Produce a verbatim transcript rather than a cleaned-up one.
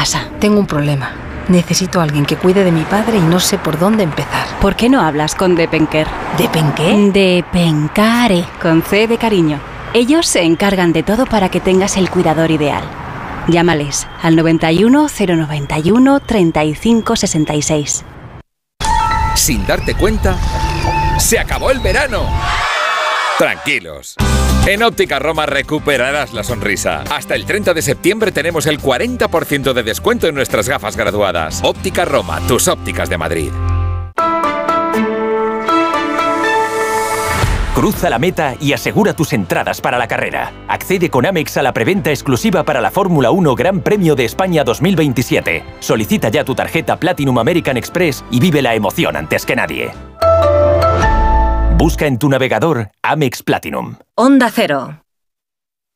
pasa? Tengo un problema. Necesito a alguien que cuide de mi padre y no sé por dónde empezar. ¿Por qué no hablas con Depenker? ¿Depenqué? Depencare, con C de cariño. Ellos se encargan de todo para que tengas el cuidador ideal. Llámales al noventa y uno, cero noventa y uno, treinta y cinco sesenta y seis. Sin darte cuenta, ¡se acabó el verano! Tranquilos. En Óptica Roma recuperarás la sonrisa. Hasta el treinta de septiembre tenemos el cuarenta por ciento de descuento en nuestras gafas graduadas. Óptica Roma, tus ópticas de Madrid. Cruza la meta y asegura tus entradas para la carrera. Accede con Amex a la preventa exclusiva para la Fórmula uno Gran Premio de España dos mil veintisiete. Solicita ya tu tarjeta Platinum American Express y vive la emoción antes que nadie. Busca en tu navegador Amex Platinum. Onda Cero.